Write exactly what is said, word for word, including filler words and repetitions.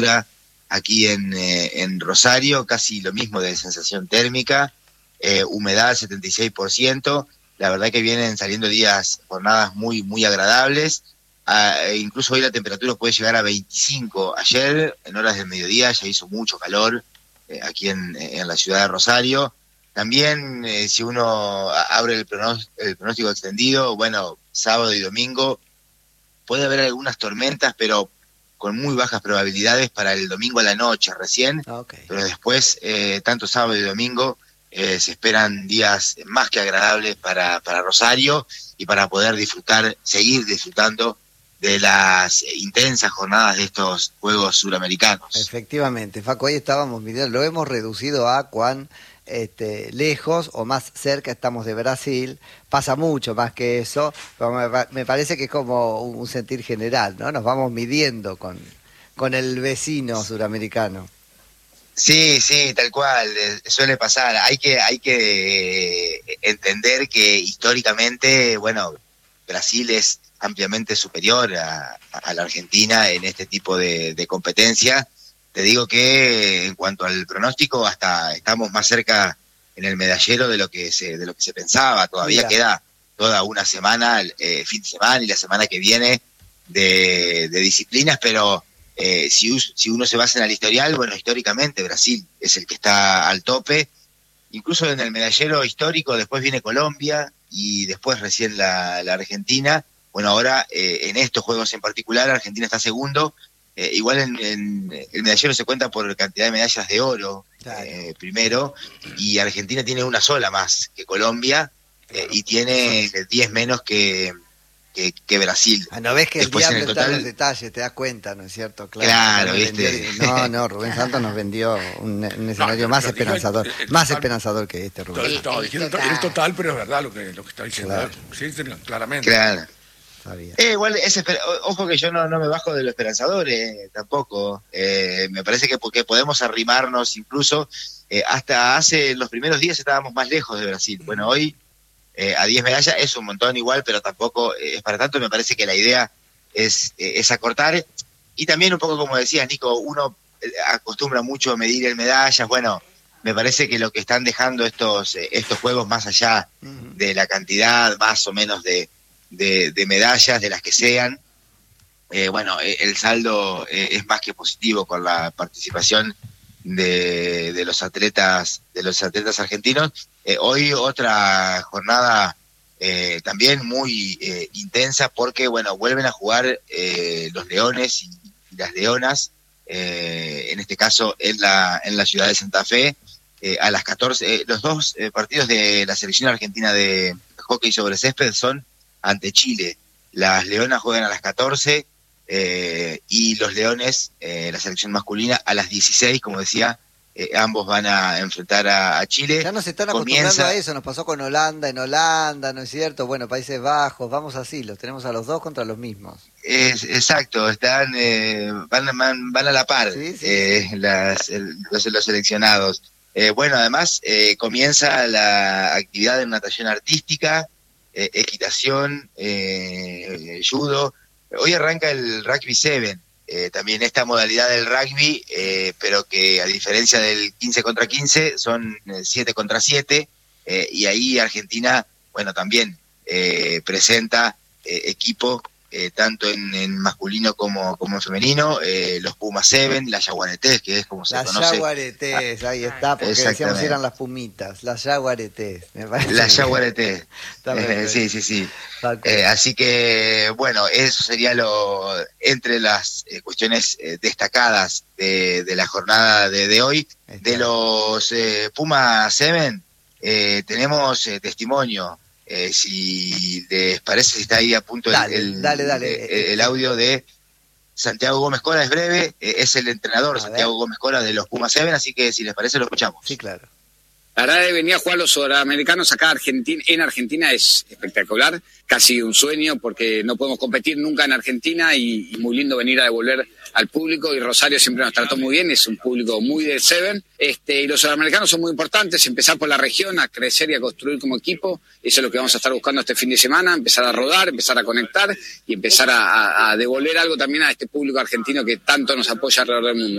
aquí en, eh, en Rosario, casi lo mismo de sensación térmica, eh, humedad setenta y seis por ciento, la verdad que vienen saliendo días, jornadas muy, muy agradables, ah, e incluso hoy la temperatura puede llegar a veinticinco, ayer en horas del mediodía ya hizo mucho calor eh, aquí en, en la ciudad de Rosario. También eh, si uno abre el pronóstico, el pronóstico extendido, bueno, sábado y domingo puede haber algunas tormentas, pero con muy bajas probabilidades para el domingo a la noche recién, Okay. pero después, eh, tanto sábado y domingo, eh, se esperan días más que agradables para, para Rosario y para poder disfrutar, seguir disfrutando de las intensas jornadas de estos Juegos Suramericanos. Efectivamente, Facu, ahí estábamos midiendo, lo hemos reducido a cuán este, lejos o más cerca estamos de Brasil, pasa mucho más que eso, pero me, me parece que es como un, un sentir general, ¿no? Nos vamos midiendo con, con el vecino suramericano. Sí, sí, tal cual, eh, suele pasar. Hay que, hay que eh, entender que históricamente, bueno, Brasil es ampliamente superior a, a la Argentina en este tipo de, de competencia. Te digo que en cuanto al pronóstico, hasta estamos más cerca en el medallero de lo que se, de lo que se pensaba. Todavía Mira, queda toda una semana, eh, fin de semana y la semana que viene de, de disciplinas, pero eh, si, si uno se basa en el historial, bueno, históricamente Brasil es el que está al tope. Incluso en el medallero histórico después viene Colombia y después recién la, la Argentina. Bueno, ahora eh, en estos juegos en particular Argentina está segundo. Eh, igual en, en el medallero se cuenta por cantidad de medallas de oro, claro. eh, primero, y Argentina tiene una sola más que Colombia, eh, y tiene diez menos que, que, que Brasil. Ah, ¿no ves que el Después en diablo el está en los total, detalles? Te das cuenta, ¿no es cierto? Claro. Acá claro, me vendió, viste. no, no, Rubén Santos nos vendió un, un escenario No, más pero digo, esperanzador, el- el más total- esperanzador que este, Rubén. Entonces, El- estaba el diciendo total. el total, pero es verdad lo que, lo que está diciendo. Claro. Sí, sí, claramente. Claro. Está bien. Eh, igual, es esper- o- ojo que yo no, no me bajo de lo esperanzador, eh, tampoco. Eh, me parece que, que podemos arrimarnos incluso. Eh, hasta hace los primeros días estábamos más lejos de Brasil. Bueno, hoy eh, a diez medallas es un montón igual, pero tampoco eh, es para tanto. Me parece que la idea es, eh, es acortar. Y también un poco como decías, Nico, uno eh, acostumbra mucho a medir en medallas. Bueno, me parece que lo que están dejando estos, eh, estos juegos, más allá Ujú. de la cantidad más o menos de de, de medallas, de las que sean, eh, bueno, eh, el saldo eh, es más que positivo con la participación de, de los atletas, de los atletas argentinos. Eh, hoy otra jornada eh, también muy eh, intensa, porque bueno, vuelven a jugar eh, los leones y, y las leonas, eh, en este caso en la, en la ciudad de Santa Fe, eh, a las catorce, eh, los dos eh, partidos de la selección argentina de hockey sobre césped son ante Chile. Las leonas juegan a las catorce, eh, y los leones, eh, la selección masculina, a las dieciséis, como decía, eh, ambos van a enfrentar a, a Chile. Ya nos están acostumbrando Comienza, a eso, nos pasó con Holanda, en Holanda, ¿no es cierto? Bueno, Países Bajos, vamos así, los tenemos a los dos contra los mismos. es, exacto, están eh, van, van, van a la par, Sí, sí, eh, sí. las, el- los, los seleccionados. Eh, bueno, además eh, comienza la actividad de natación artística, eh, equitación, eh, judo. Hoy arranca el rugby siete, eh, también esta modalidad del rugby, eh, pero que a diferencia del quince contra quince son eh, siete contra siete, eh, y ahí Argentina, bueno, también eh, presenta eh, equipo, eh, tanto en, en masculino como, como en femenino, eh, los Pumas siete, las Yaguaretés, que es como se Las conoce. yaguaretés, ahí está, porque decíamos Exactamente. eran las pumitas, las yaguaretés. Me parece La bien. Yaguareté. Está Eh, perfecto. sí, sí, sí. Facu. Eh, así que, bueno, eso sería lo entre las eh, cuestiones eh, destacadas de, de la jornada de, de hoy. Está. De los eh, Puma siete, eh, tenemos eh, testimonio. Eh, si les parece, si está ahí a punto el, Dale, el, dale, dale. eh, el audio de Santiago Gómez Cora, es breve, eh, es el entrenador A Santiago ver. Gómez Cora de los Puma siete, así que si les parece lo escuchamos. Sí, claro. La verdad de venir a jugar a los sudamericanos acá Argentina, en Argentina es espectacular, casi un sueño porque no podemos competir nunca en Argentina y, y muy lindo venir a devolver al público, y Rosario siempre nos trató muy bien, es un público muy del Seven, este, y los sudamericanos son muy importantes, empezar por la región, a crecer y a construir como equipo, eso es lo que vamos a estar buscando este fin de semana, empezar a rodar, empezar a conectar y empezar a, a, a devolver algo también a este público argentino que tanto nos apoya alrededor del mundo.